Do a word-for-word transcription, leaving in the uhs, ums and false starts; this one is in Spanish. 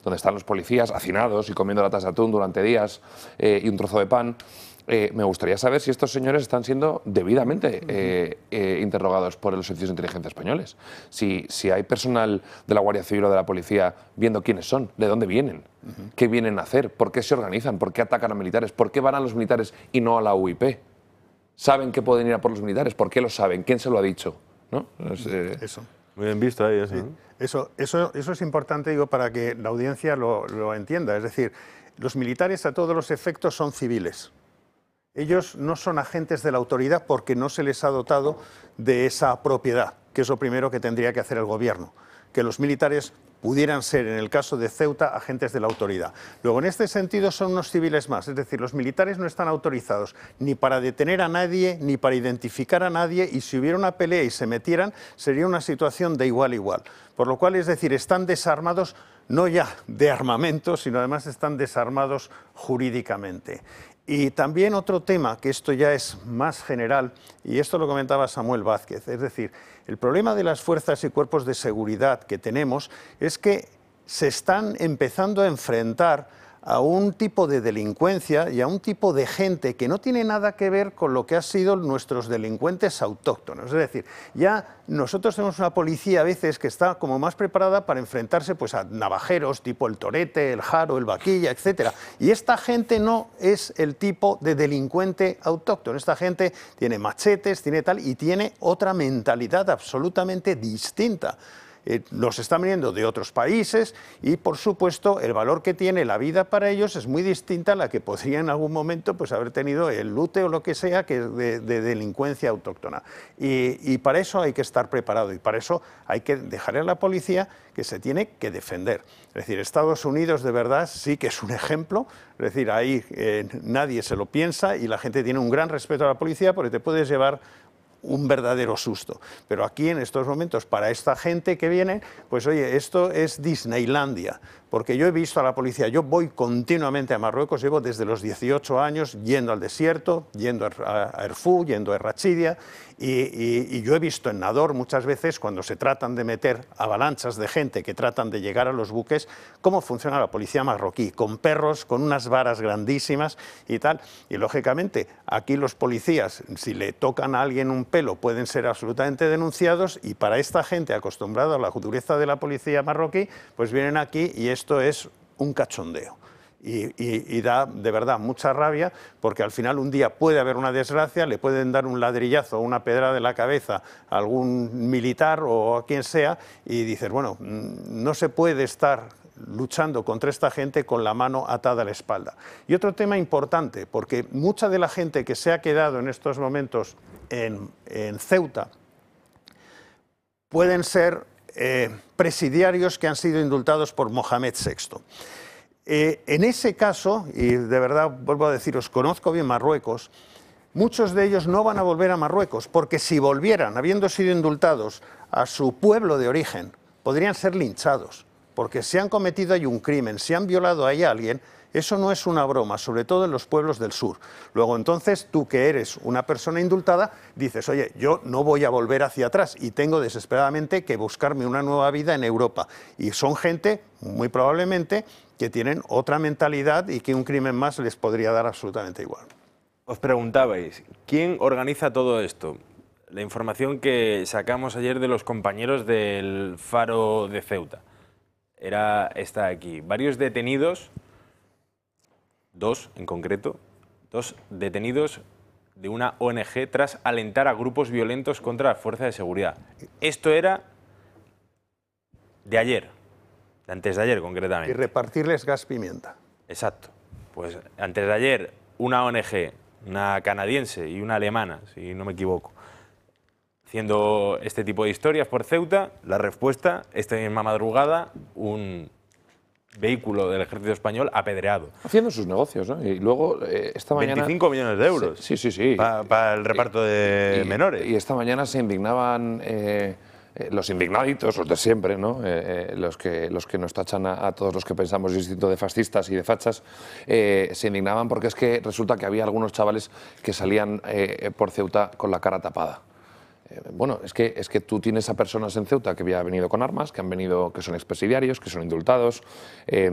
donde están los policías hacinados y comiendo latas de atún durante días eh, y un trozo de pan. Eh, me gustaría saber si estos señores están siendo debidamente eh, eh, interrogados por los servicios de inteligencia españoles. Si, si hay personal de la Guardia Civil o de la Policía viendo quiénes son, de dónde vienen, uh-huh. qué vienen a hacer, por qué se organizan, por qué atacan a militares, por qué van a los militares y no a la U I P. ¿Saben que pueden ir a por los militares? ¿Por qué lo saben? ¿Quién se lo ha dicho? ¿No? Es, eh... Eso. Muy bien visto ahí, así. Sí. Eso, eso, eso es importante, digo, para que la audiencia lo, lo entienda. Es decir, los militares a todos los efectos son civiles. Ellos no son agentes de la autoridad porque no se les ha dotado de esa propiedad, que es lo primero que tendría que hacer el gobierno. Que los militares pudieran ser, en el caso de Ceuta, agentes de la autoridad. Luego, en este sentido, son unos civiles más. Es decir, los militares no están autorizados ni para detener a nadie, ni para identificar a nadie, y si hubiera una pelea y se metieran, sería una situación de igual a igual. Por lo cual, es decir, están desarmados no ya de armamento, sino además están desarmados jurídicamente. Y también otro tema, que esto ya es más general, y esto lo comentaba Samuel Vázquez, es decir, el problema de las fuerzas y cuerpos de seguridad que tenemos es que se están empezando a enfrentar a un tipo de delincuencia y a un tipo de gente que no tiene nada que ver con lo que han sido nuestros delincuentes autóctonos. Es decir, ya nosotros tenemos una policía a veces que está como más preparada para enfrentarse pues, a navajeros tipo el Torete, el Jaro, el Vaquilla, etcétera. Y esta gente no es el tipo de delincuente autóctono. Esta gente tiene machetes, tiene tal, y tiene otra mentalidad absolutamente distinta. Eh, los están viniendo de otros países y, por supuesto, el valor que tiene la vida para ellos es muy distinta a la que podría en algún momento pues, haber tenido el lute o lo que sea que es de, de delincuencia autóctona. Y, y para eso hay que estar preparado y para eso hay que dejarle a la policía que se tiene que defender. Es decir, Estados Unidos de verdad sí que es un ejemplo, es decir, ahí eh, nadie se lo piensa y la gente tiene un gran respeto a la policía porque te puedes llevar un verdadero susto. Pero aquí en estos momentos, para esta gente que viene, pues oye, esto es Disneylandia, porque yo he visto a la policía, yo voy continuamente a Marruecos, llevo desde los dieciocho años yendo al desierto, yendo a Erfú, yendo a Rachidia, y, y, y yo he visto en Nador muchas veces, cuando se tratan de meter avalanchas de gente que tratan de llegar a los buques, cómo funciona la policía marroquí, con perros, con unas varas grandísimas y tal. Y lógicamente, aquí los policías, si le tocan a alguien un pelo, pueden ser absolutamente denunciados, y para esta gente acostumbrada a la dureza de la policía marroquí, pues vienen aquí y esto es un cachondeo. Y, y, y da de verdad mucha rabia, porque al final un día puede haber una desgracia, le pueden dar un ladrillazo o una pedrada en la cabeza a algún militar o a quien sea, y dices, bueno, no se puede estar luchando contra esta gente con la mano atada a la espalda. Y otro tema importante, porque mucha de la gente que se ha quedado en estos momentos en, en Ceuta pueden ser eh, presidiarios que han sido indultados por Mohamed sexto. Eh, en ese caso, y de verdad vuelvo a deciros, conozco bien Marruecos, muchos de ellos no van a volver a Marruecos, porque si volvieran, habiendo sido indultados a su pueblo de origen, podrían ser linchados, porque si han cometido ahí un crimen, si han violado ahí a alguien, eso no es una broma, sobre todo en los pueblos del sur. Luego, entonces, tú que eres una persona indultada, dices, oye, yo no voy a volver hacia atrás y tengo desesperadamente que buscarme una nueva vida en Europa. Y son gente, muy probablemente, que tienen otra mentalidad y que un crimen más les podría dar absolutamente igual. Os preguntabais, ¿quién organiza todo esto? La información que sacamos ayer de los compañeros del Faro de Ceuta era esta aquí. Varios detenidos, dos en concreto, dos detenidos de una O N G tras alentar a grupos violentos contra las fuerzas de seguridad. Esto era de ayer, de antes de ayer concretamente. Y repartirles gas pimienta. Exacto. Pues antes de ayer una O N G, una canadiense y una alemana, si no me equivoco, haciendo este tipo de historias por Ceuta. La respuesta, esta misma madrugada, un vehículo del ejército español apedreado. Haciendo sus negocios, ¿no? Y luego, eh, esta mañana... veinticinco millones de euros. Sí, sí, sí. Para pa el reparto de y, menores. Y esta mañana se indignaban eh, eh, los indignaditos, los de siempre, ¿no? Eh, eh, los, que, los que nos tachan a, a todos los que pensamos distinto de fascistas y de fachas, eh, se indignaban porque es que resulta que había algunos chavales que salían eh, por Ceuta con la cara tapada. Eh, bueno, es que, es que tú tienes a personas en Ceuta que habían venido con armas, que han venido, que son expresidiarios, que son indultados. Eh,